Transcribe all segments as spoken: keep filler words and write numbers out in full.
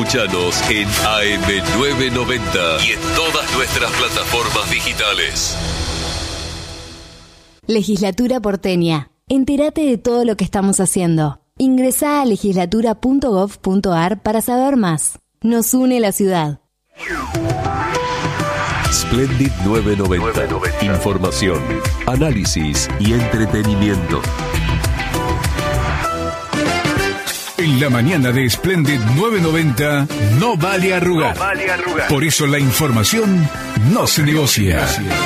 Escúchanos en A M novecientos noventa y en todas nuestras plataformas digitales. Legislatura porteña. Entérate de todo lo que estamos haciendo. Ingresá a legislatura punto gov punto ar para saber más. Nos une la ciudad. Splendid novecientos noventa. Información, análisis y entretenimiento. En la mañana de Splendid novecientos noventa no vale arrugar. No vale arrugar. Por eso la información no se negocia.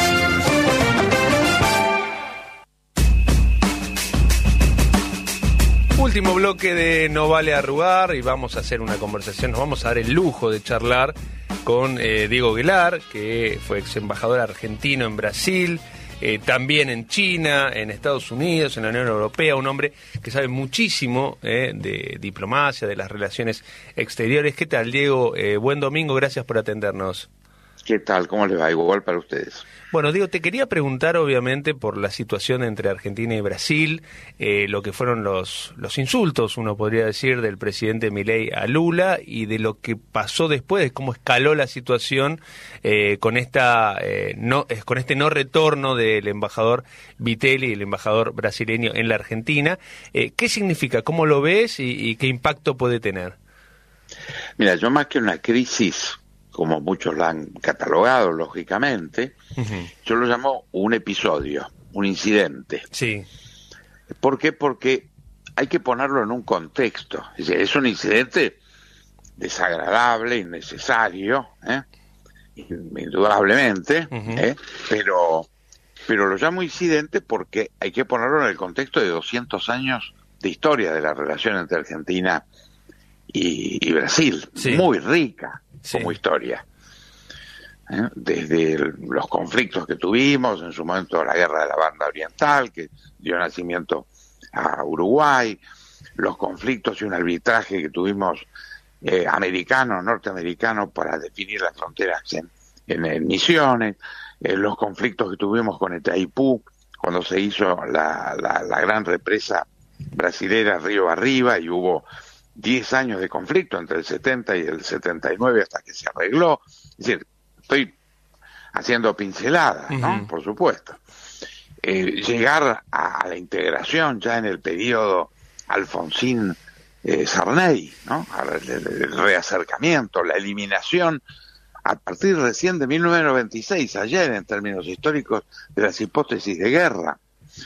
Último bloque de No Vale Arrugar y vamos a hacer una conversación, nos vamos a dar el lujo de charlar con eh, Diego Aguilar, que fue ex embajador argentino en Brasil, eh, también en China, en Estados Unidos, en la Unión Europea, un hombre que sabe muchísimo eh, de diplomacia, de las relaciones exteriores. ¿Qué tal, Diego? Eh, buen domingo, gracias por atendernos. ¿Qué tal? ¿Cómo les va? Igual para ustedes. Bueno, Diego, te quería preguntar, obviamente, por la situación entre Argentina y Brasil, eh, lo que fueron los, los insultos, uno podría decir, del presidente Milei a Lula y de lo que pasó después, de cómo escaló la situación eh, con esta eh, no eh, con este no retorno del embajador Vitelli, el embajador brasileño en la Argentina. Eh, ¿Qué significa? ¿Cómo lo ves y, y qué impacto puede tener? Mira, yo más que una crisis, como muchos la han catalogado, lógicamente, uh-huh. yo lo llamo un episodio, un incidente. Sí. ¿Por qué? Porque hay que ponerlo en un contexto. Es decir, es un incidente desagradable, innecesario, ¿eh? indudablemente, uh-huh. ¿eh? pero, pero lo llamo incidente porque hay que ponerlo en el contexto de doscientos años de historia de la relación entre Argentina y, y Brasil, sí. muy rica. Sí. Como historia, ¿eh? Desde el, los conflictos que tuvimos, en su momento la guerra de la Banda Oriental, que dio nacimiento a Uruguay, los conflictos y un arbitraje que tuvimos eh, americano, norteamericano, para definir las fronteras en, en, en Misiones, eh, los conflictos que tuvimos con Itaipú, cuando se hizo la, la, la gran represa brasilera Río Arriba, y hubo diez años de conflicto entre el setenta y el setenta y nueve hasta que se arregló. Es decir, estoy haciendo pinceladas, ¿no? Uh-huh. Por supuesto. Eh, llegar a, a la integración ya en el periodo Alfonsín eh, Sarney, ¿no? El, el, el reacercamiento, la eliminación a partir recién de mil novecientos noventa y seis, ayer en términos históricos, de las hipótesis de guerra.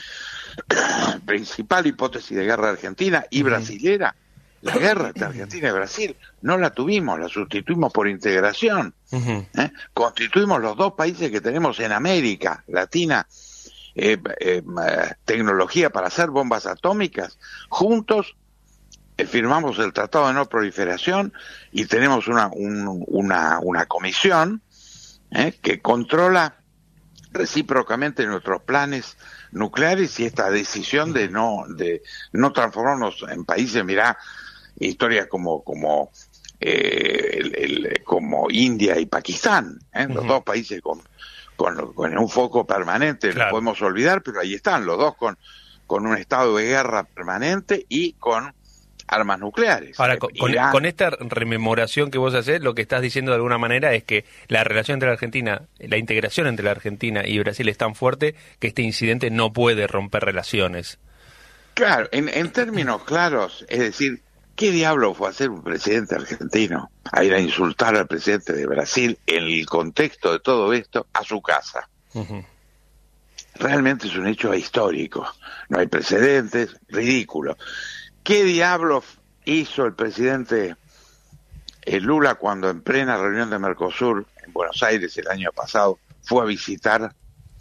Principal hipótesis de guerra argentina y brasilera. La guerra entre Argentina y Brasil no la tuvimos, la sustituimos por integración. Uh-huh. ¿Eh? Constituimos los dos países que tenemos en América Latina eh, eh, tecnología para hacer bombas atómicas. Juntos eh, firmamos el Tratado de No Proliferación y tenemos una, un, una, una comisión eh, que controla recíprocamente nuestros planes nucleares y esta decisión de no, de no transformarnos en países, mirá, historias como como eh, el, el, como India y Pakistán, ¿eh? Uh-huh. Los dos países con, con, con un foco permanente, claro. No podemos olvidar, pero ahí están, los dos con, con un estado de guerra permanente y con armas nucleares. Ahora, con, Irán, con esta rememoración que vos hacés, lo que estás diciendo de alguna manera es que la relación entre la Argentina, la integración entre la Argentina y Brasil es tan fuerte que este incidente no puede romper relaciones. Claro, en, en términos claros, es decir, ¿qué diablo fue a hacer un presidente argentino? A ir a insultar al presidente de Brasil en el contexto de todo esto a su casa. Uh-huh. Realmente es un hecho histórico. No hay precedentes, ridículo. ¿Qué diablo hizo el presidente Lula cuando en plena reunión de Mercosur en Buenos Aires el año pasado fue a visitar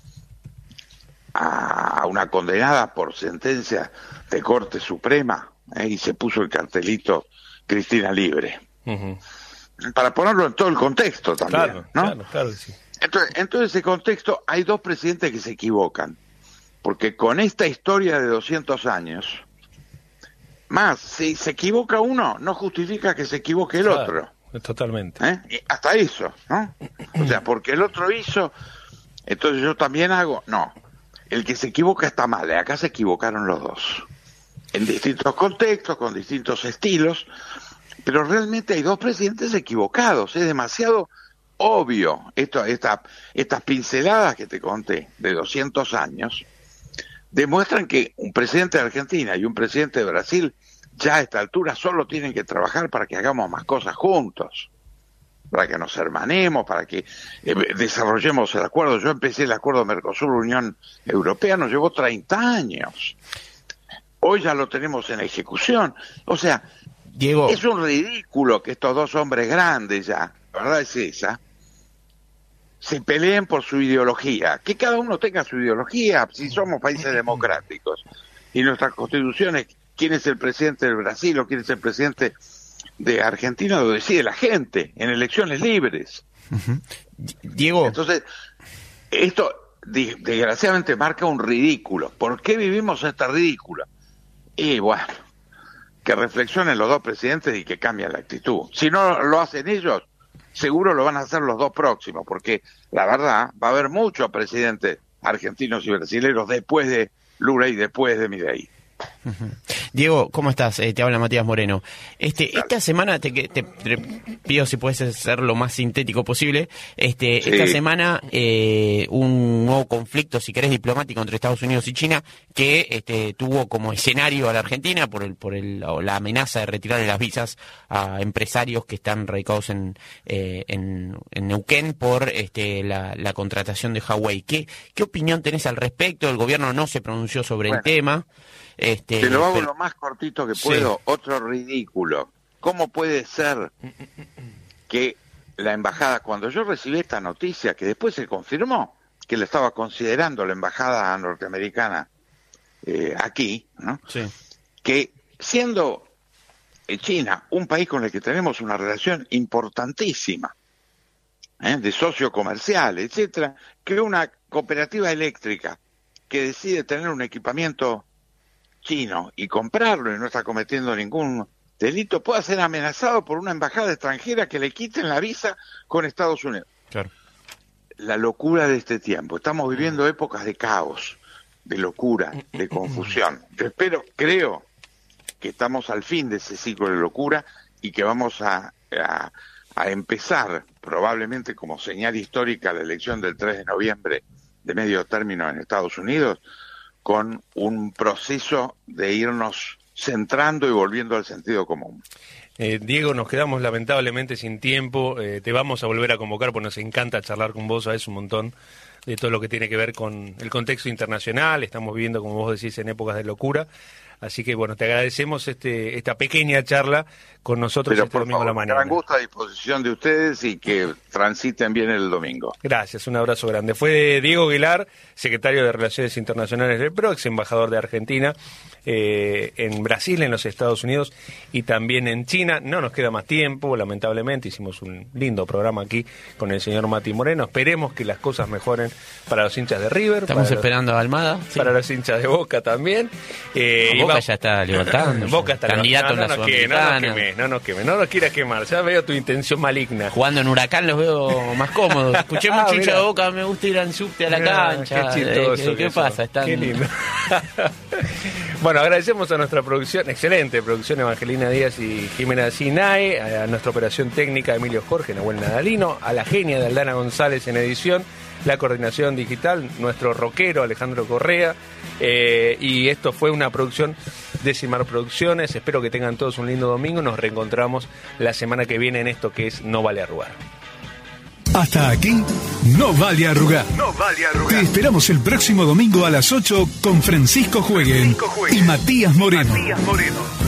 a una condenada por sentencia de Corte Suprema? ¿Eh? Y se puso el cartelito Cristina libre. Uh-huh. Para ponerlo en todo el contexto también, claro, ¿no? Claro, claro, sí. Entonces, en todo ese contexto hay dos presidentes que se equivocan, porque con esta historia de doscientos años, más, si se equivoca uno, no justifica que se equivoque el claro, otro. Totalmente. ¿Eh? Y hasta eso, ¿no? O sea, porque el otro hizo, entonces yo también hago. No, el que se equivoca está mal, acá se equivocaron los dos. En distintos contextos, con distintos estilos, Pero realmente hay dos presidentes equivocados, es demasiado obvio. Esto, esta, estas pinceladas que te conté de doscientos años demuestran que un presidente de Argentina y un presidente de Brasil ya a esta altura solo tienen que trabajar para que hagamos más cosas juntos, para que nos hermanemos, para que eh, desarrollemos el acuerdo. Yo empecé el acuerdo Mercosur-Unión Europea, nos llevó treinta años. Hoy ya lo tenemos en ejecución. O sea, Diego, es un ridículo que estos dos hombres grandes ya, la verdad es esa, se peleen por su ideología. Que cada uno tenga su ideología, si somos países democráticos. Y nuestras constituciones, quién es el presidente del Brasil o quién es el presidente de Argentina, lo decide la gente, en elecciones libres. Uh-huh. Diego. Entonces, esto desgraciadamente marca un ridículo. ¿Por qué vivimos este ridículo? Y bueno, que reflexionen los dos presidentes y que cambien la actitud. Si no lo hacen ellos, seguro lo van a hacer los dos próximos, porque la verdad va a haber muchos presidentes argentinos y brasileños después de Lula y después de Milei. Uh-huh. Diego, ¿cómo estás? Eh, te habla Matías Moreno. Este, esta semana te, te, te pido si puedes ser lo más sintético posible. Este, sí. Esta semana eh, un nuevo conflicto, si querés, diplomático entre Estados Unidos y China, que este, tuvo como escenario a la Argentina por el, por el, la amenaza de retirarle las visas a empresarios que están radicados en, eh, en, en Neuquén por este, la, la contratación de Huawei. ¿Qué, ¿Qué opinión tenés al respecto? El gobierno no se pronunció sobre bueno. el tema. Este, Te lo hago pero... lo más cortito que puedo. Sí. Otro ridículo. ¿Cómo puede ser que la embajada, cuando yo recibí esta noticia, que después se confirmó que la estaba considerando la embajada norteamericana eh, aquí, ¿no? Sí. Que siendo China un país con el que tenemos una relación importantísima, ¿eh? de socio comercial, etcétera, que una cooperativa eléctrica que decide tener un equipamiento chino y comprarlo y no está cometiendo ningún delito, pueda ser amenazado por una embajada extranjera que le quiten la visa con Estados Unidos. Claro. La locura de este tiempo. Estamos viviendo épocas de caos, de locura, de confusión. Yo espero, creo que estamos al fin de ese ciclo de locura y que vamos a, a, a empezar, probablemente como señal histórica, la elección del tres de noviembre de medio término en Estados Unidos, con un proceso de irnos centrando y volviendo al sentido común. Eh, Diego, nos quedamos lamentablemente sin tiempo, eh, te vamos a volver a convocar porque nos encanta charlar con vos, sabés un montón de todo lo que tiene que ver con el contexto internacional, estamos viviendo, como vos decís, en épocas de locura, así que bueno, te agradecemos este esta pequeña charla con nosotros. Pero este por domingo favor, a la mañana. gran gusto a disposición de ustedes y que transiten bien el domingo. Gracias, un abrazo grande. Fue Diego Aguilar, secretario de Relaciones Internacionales del P R O, ex embajador de Argentina eh, en Brasil, en los Estados Unidos y también en China. No nos queda más tiempo, lamentablemente, hicimos un lindo programa aquí con el señor Mati Moreno. Esperemos que las cosas mejoren para los hinchas de River. Estamos esperando los, a Almada. Sí. Para los hinchas de Boca también. Eh, Boca va, ya está levantando. Boca está candidato no, no, en la no, Sudamericana. No nos quemes, no nos quemes, no nos quieras quemar. Ya veo tu intención maligna. Jugando en Huracán los veo más cómodos. Escuché mucho hincha de Boca, me gusta ir al subte a la Mirá, cancha. Qué chistoso. ¿Qué, qué pasa? Están... Qué lindo. Bueno, agradecemos a nuestra producción, excelente producción, Evangelina Díaz y Jimena Sinay, a nuestra operación técnica Emilio Jorge, Nahuel Nadalino, a la genia de Aldana González en edición, la coordinación digital, nuestro rockero Alejandro Correa, eh, y esto fue una producción de Simar Producciones. Espero que tengan todos un lindo domingo, nos reencontramos la semana que viene en esto que es No Vale Arrugar. Hasta aquí, No Vale Arrugar. No vale arrugar. Te esperamos el próximo domingo a las ocho con Francisco Jueguen y Matías Moreno. Matías Moreno.